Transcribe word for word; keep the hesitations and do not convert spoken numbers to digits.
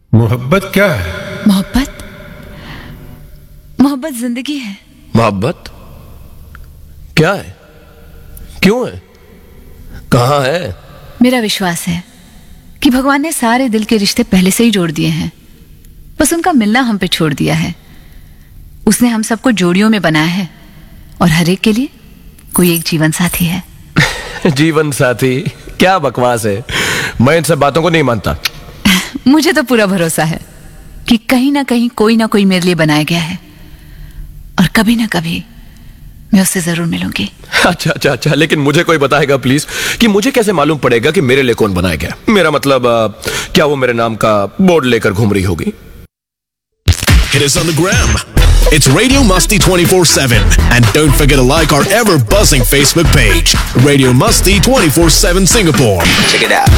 मोहब्बत क्या है? मोहब्बत मोहब्बत जिंदगी है। मोहब्बत क्या है? क्यों है? कहाँ है? मेरा विश्वास है कि भगवान ने सारे दिल के रिश्ते पहले से ही जोड़ दिए हैं, बस उनका मिलना हम पे छोड़ दिया है। उसने हम सबको जोड़ियों में बनाया है और हर एक के लिए कोई एक जीवन साथी है। जीवन साथी? क्या बकवास है, मैं इन सब बातों को नहीं मानता। मुझे तो पूरा भरोसा है कि कहीं ना कहीं कोई ना कोई मेरे लिए बनाया गया है और कभी ना कभी मैं उससे जरूर मिलूंगी। अच्छा अच्छा अच्छा, लेकिन मुझे कोई बताएगा प्लीज कि मुझे कैसे मालूम पड़ेगा कि मेरे लिए कौन बनाया गया? मेरा मतलब आ, क्या वो मेरे नाम का बोर्ड लेकर घूम रही होगी? Hit us on the gram. It's Radio Musty twenty-four seven. And don't forget to like our ever buzzing Facebook page, Radio Musty twenty-four seven Singapore. Check it out.